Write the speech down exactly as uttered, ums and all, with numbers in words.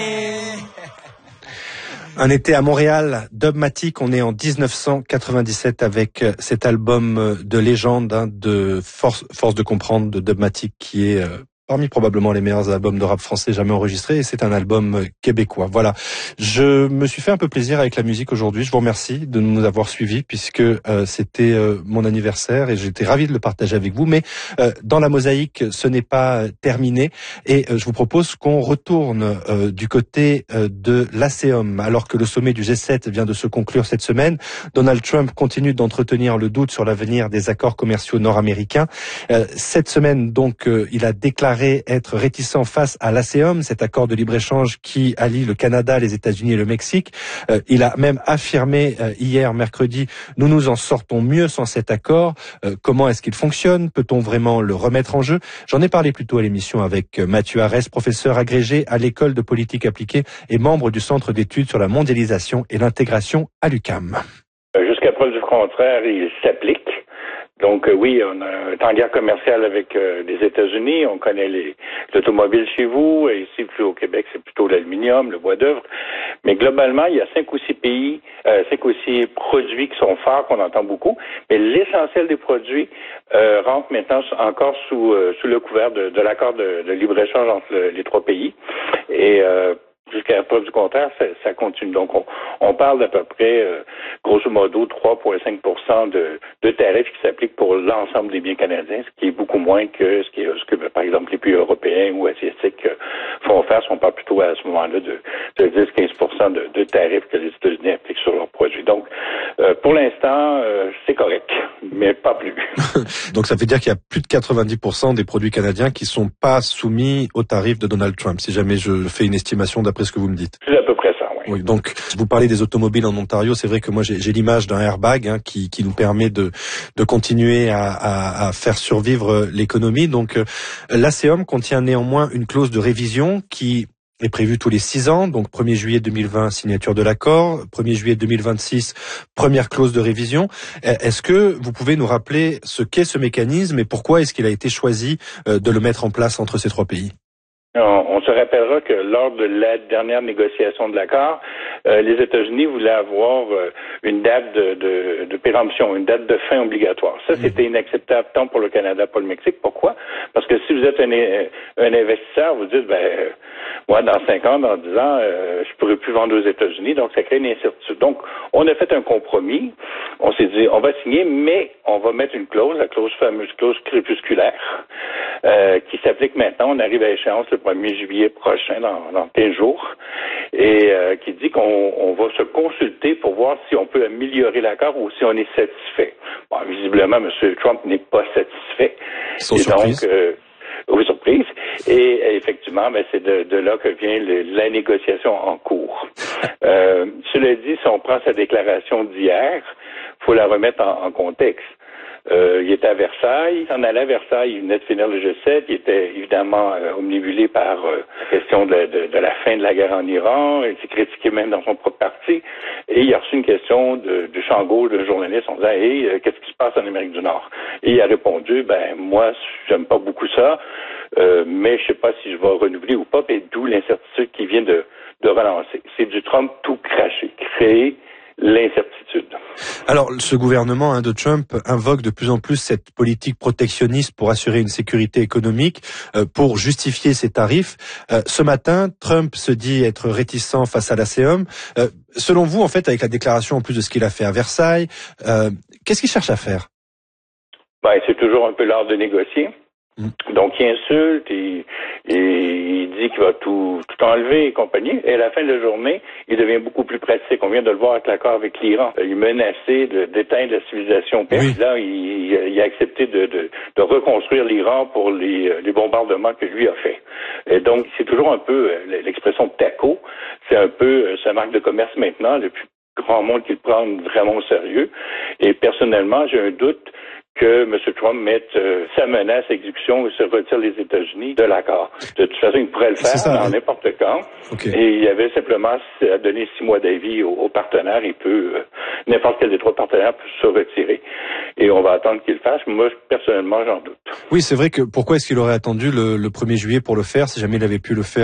Un été à Montréal, Dubmatique, on est en dix-neuf cent quatre-vingt-dix-sept avec cet album de légende hein, de Force, Force de comprendre de Dubmatique qui est euh, parmi probablement les meilleurs albums de rap français jamais enregistrés et c'est un album québécois. Voilà, je me suis fait un peu plaisir avec la musique aujourd'hui. Je vous remercie de nous avoir suivis puisque euh, c'était euh, mon anniversaire et j'étais ravi de le partager avec vous. Mais euh, dans la mosaïque, ce n'est pas terminé et euh, je vous propose qu'on retourne euh, du côté euh, de l'ASEOM. Alors que le sommet du G sept vient de se conclure cette semaine, Donald Trump continue d'entretenir le doute sur l'avenir des accords commerciaux nord-américains. Euh, cette semaine, donc, euh, il a déclaré être réticent face à l'ASEOM, cet accord de libre-échange qui allie le Canada, les États-Unis et le Mexique. Euh, il a même affirmé euh, hier, mercredi, nous nous en sortons mieux sans cet accord. Euh, comment est-ce qu'il fonctionne? Peut-on vraiment le remettre en jeu? J'en ai parlé plus tôt à l'émission avec Mathieu Arès, professeur agrégé à l'École de politique appliquée et membre du Centre d'études sur la mondialisation et l'intégration à l'U Q A M. Jusqu'à preuve du contraire, il s'applique. Donc euh, oui, on est en guerre commerciale avec euh, les États-Unis, on connaît les l'automobile chez vous, et ici plus au Québec, c'est plutôt l'aluminium, le bois d'œuvre. Mais globalement, il y a cinq ou six pays, euh, cinq ou six produits qui sont forts, qu'on entend beaucoup, mais l'essentiel des produits euh, rentre maintenant encore sous euh, sous le couvert de, de l'accord de, de libre-échange entre le, les trois pays. Et euh, jusqu'à la preuve du contraire, ça, ça continue. Donc, on, on parle d'à peu près, euh, grosso modo, trois virgule cinq pour cent de, de tarifs qui s'appliquent pour l'ensemble des biens canadiens, ce qui est beaucoup moins que ce, qui est, ce que, par exemple, les pays européens ou asiatiques euh, font faire. On parle plutôt à ce moment-là de, de dix à quinze pour cent de, de tarifs que les États-Unis appliquent sur leurs produits. Donc, euh, pour l'instant, euh, c'est correct, mais pas plus. Donc, ça veut dire qu'il y a plus de quatre-vingt-dix pour cent des produits canadiens qui sont pas soumis aux tarifs de Donald Trump, si jamais je fais une estimation d'après ce que vous me dites. C'est à peu près ça, oui. Oui, donc, vous parlez des automobiles en Ontario, c'est vrai que moi j'ai, j'ai l'image d'un airbag hein, qui, qui nous permet de, de continuer à, à, à faire survivre l'économie. Donc, euh, l'ASEOM contient néanmoins une clause de révision qui est prévue tous les six ans. Donc, premier juillet deux mille vingt, signature de l'accord. premier juillet deux mille vingt-six, première clause de révision. Est-ce que vous pouvez nous rappeler ce qu'est ce mécanisme et pourquoi est-ce qu'il a été choisi de le mettre en place entre ces trois pays? On, on se rappellera que lors de la dernière négociation de l'accord, euh, les États-Unis voulaient avoir euh, une date de, de, de péremption, une date de fin obligatoire. Ça, c'était inacceptable tant pour le Canada que pour le Mexique. Pourquoi? Parce que si vous êtes un, un investisseur, vous dites, ben, euh, moi, dans cinq ans, dans dix ans, euh, je pourrais plus vendre aux États-Unis, donc ça crée une incertitude. Donc, on a fait un compromis. On s'est dit, on va signer, mais on va mettre une clause, la clause fameuse clause crépusculaire, euh, qui s'applique maintenant. On arrive à échéance le premier juillet prochain, dans, dans quinze jours, et euh, qui dit qu'on on va se consulter pour voir si on peut améliorer l'accord ou si on est satisfait. Bon, visiblement, M. Trump n'est pas satisfait. Sans et surprise. donc, euh, oui, surprise. Et effectivement, ben, c'est de, de là que vient le, la négociation en cours. Euh, cela dit, si on prend sa déclaration d'hier, il faut la remettre en, en contexte. Euh, il était à Versailles, il en allait à Versailles, il venait de finir le G sept, il était évidemment euh, omnibulé par euh, la question de, de, de la fin de la guerre en Iran, il s'est critiqué même dans son propre parti, et il a reçu une question de, de champ gauche de journaliste en disant « Hey, euh, qu'est-ce qui se passe en Amérique du Nord? » Et il a répondu « Ben, moi, j'aime pas beaucoup ça, euh, mais je sais pas si je vais renouveler ou pas, et d'où l'incertitude qui vient de, de relancer. » C'est du Trump tout craché, créer l'incertitude. Alors, ce gouvernement hein, de Trump invoque de plus en plus cette politique protectionniste pour assurer une sécurité économique, euh, pour justifier ses tarifs. Euh, ce matin, Trump se dit être réticent face à l'ASEOM. Euh, selon vous, en fait, avec la déclaration en plus de ce qu'il a fait à Versailles, euh, qu'est-ce qu'il cherche à faire? Ben, c'est toujours un peu l'art de négocier. Mmh. Donc, il insulte, il, il, il dit qu'il va tout, tout enlever et compagnie. Et à la fin de la journée, il devient beaucoup plus pratique. On vient de le voir avec l'accord avec l'Iran. Il menaçait de, d'éteindre la civilisation. Puis oui. Là, il, il a accepté de, de, de reconstruire l'Iran pour les, les bombardements que lui a fait. Et donc, c'est toujours un peu l'expression taco. C'est un peu sa marque de commerce maintenant, le plus grand monde qui le prend vraiment au sérieux. Et personnellement, j'ai un doute que M. Trump mette euh, sa menace à exécution et se retire les États-Unis de l'accord. De toute façon, il pourrait le faire ça, dans hein? n'importe quand. Okay. Et il y avait simplement à donner six mois d'avis aux, aux partenaires. Il peut, euh, n'importe quel des trois partenaires peut se retirer. Et on va attendre qu'il le fasse. Moi, personnellement, j'en doute. Oui, c'est vrai que pourquoi est-ce qu'il aurait attendu le, le premier juillet pour le faire si jamais il avait pu le faire